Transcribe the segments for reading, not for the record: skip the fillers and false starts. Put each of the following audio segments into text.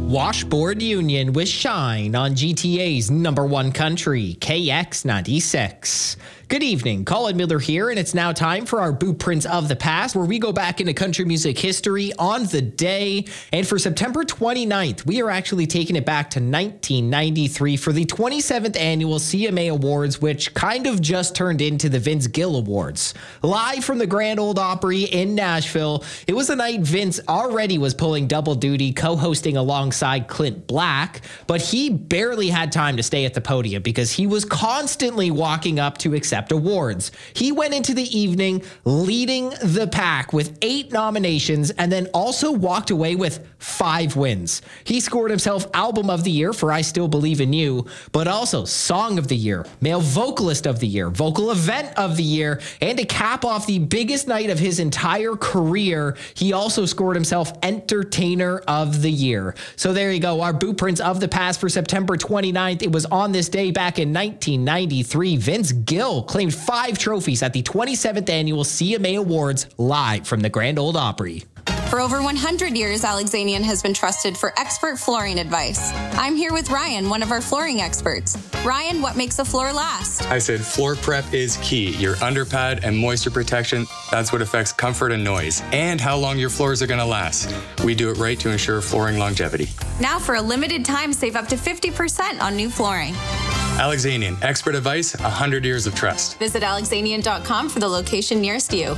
Washboard Union with Shine on GTA's number one country, KX96. Good evening, Colin Miller here, and it's now time for our Blueprints of the Past, where we go back into country music history on the day. And for September 29th, we are actually taking it back to 1993 for the 27th annual CMA Awards, which kind of just turned into the Vince Gill Awards. Live from the Grand Ole Opry in Nashville, it was the night Vince already was pulling double duty, co-hosting alongside Clint Black, but he barely had time to stay at the podium because he was constantly walking up to accept awards. He went into the evening leading the pack with 8 nominations and then also walked away with 5 wins. He scored himself Album of the Year for I Still Believe in You, but also Song of the Year, Male Vocalist of the Year, Vocal Event of the Year, and to cap off the biggest night of his entire career, he also scored himself Entertainer of the Year. So there you go, our Blueprints of the Past for September 29th. It was on this day back in 1993. Vince Gill claimed 5 trophies at the 27th annual CMA Awards live from the Grand Ole Opry. For over 100 years, Alexanian has been trusted for expert flooring advice. I'm here with Ryan, one of our flooring experts. Ryan, what makes a floor last? I said floor prep is key. Your underpad and moisture protection, that's what affects comfort and noise, and how long your floors are going to last. We do it right to ensure flooring longevity. Now for a limited time, save up to 50% on new flooring. Alexanian, expert advice, 100 years of trust. Visit alexanian.com for the location nearest you.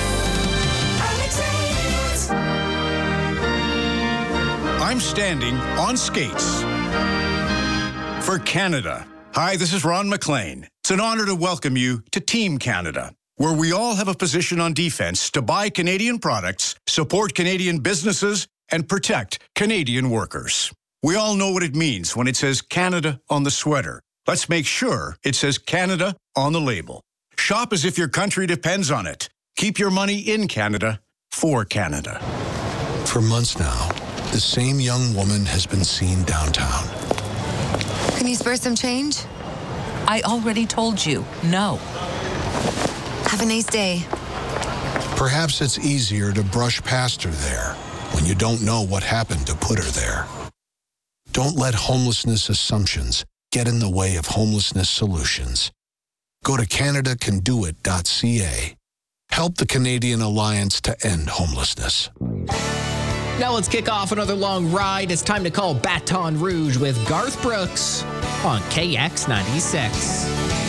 I'm standing on skates for Canada. Hi, this is Ron McLean. It's an honor to welcome you to Team Canada, where we all have a position on defense to buy Canadian products, support Canadian businesses, and protect Canadian workers. We all know what it means when it says Canada on the sweater. Let's make sure it says Canada on the label. Shop as if your country depends on it. Keep your money in Canada for Canada. For months now, the same young woman has been seen downtown. Can you spare some change? I already told you, no. Have a nice day. Perhaps it's easier to brush past her there when you don't know what happened to put her there. Don't let homelessness assumptions get in the way of homelessness solutions. Go to CanadaCanDoIt.ca. Help the Canadian Alliance to end homelessness. Now let's kick off another long ride. It's time to call Baton Rouge with Garth Brooks on KX96.